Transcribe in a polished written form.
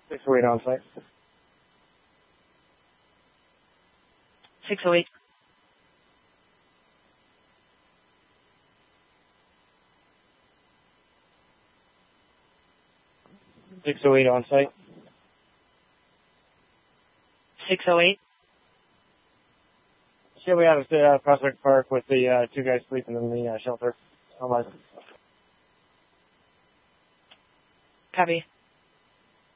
608 on site. 608. 608 on site. 608. Yeah, we have a Prospect Park with the two guys sleeping in the shelter. Copy.